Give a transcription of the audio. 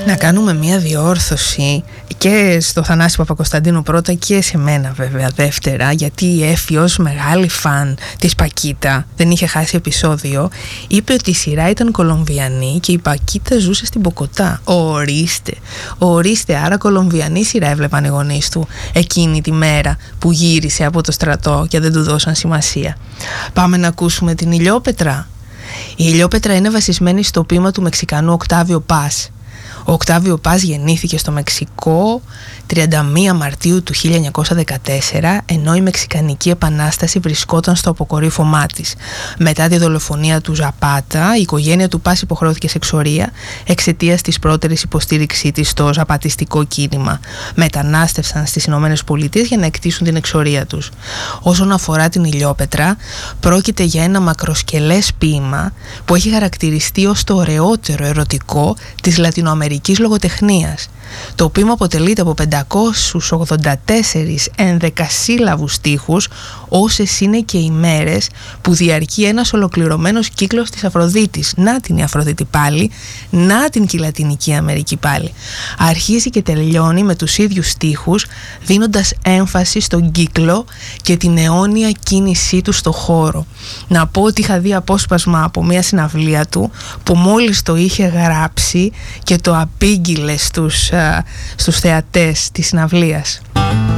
Να κάνουμε μια διόρθωση και στο Θανάση Παπακοσταντίνου πρώτα και σε μένα βέβαια δεύτερα, γιατί η Έφη ως μεγάλη φαν της Πακίτα, δεν είχε χάσει επεισόδιο, είπε ότι η σειρά ήταν κολομβιανή και η Πακίτα ζούσε στην Μποκοτά. Ορίστε, άρα κολομβιανή σειρά έβλεπαν οι γονείς του εκείνη τη μέρα που γύρισε από το στρατό και δεν του δώσαν σημασία. Πάμε να ακούσουμε την Ηλιόπετρα. Η Ηλιόπετρα είναι βασισμένη στο ποίημα του Μεξικανού Οκτάβιο Πας. Ο Οκτάβιο Πας γεννήθηκε στο Μεξικό 31 Μαρτίου του 1914, ενώ η Μεξικανική Επανάσταση βρισκόταν στο αποκορύφωμά της. Μετά τη δολοφονία του Ζαπάτα, η οικογένεια του Πας υποχρεώθηκε σε εξορία εξαιτίας της πρώτερης υποστήριξής της στο ζαπατιστικό κίνημα. Μετανάστευσαν στις Ηνωμένες Πολιτείες για να εκτίσουν την εξορία τους. Όσον αφορά την Ηλιόπετρα, πρόκειται για ένα μακροσκελές ποίημα που έχει χαρακτηριστεί ως το ωραιότερο ερωτικό της λατινοαμερικής λογοτεχνίας. Το ποίημα αποτελείται από 584 ενδεκασύλλαβους στίχους, όσες είναι και οι μέρες που διαρκεί ένας ολοκληρωμένος κύκλος της Αφροδίτης. Να την η Αφροδίτη πάλι, να την και η Λατινική Αμερική πάλι. Αρχίζει και τελειώνει με τους ίδιους στίχους, δίνοντας έμφαση στον κύκλο και την αιώνια κίνησή του στο χώρο. Να πω ότι είχα δει απόσπασμα από μια συναυλία του που μόλις το είχε γράψει και το απήγγειλε στους θεατές της συναυλίας.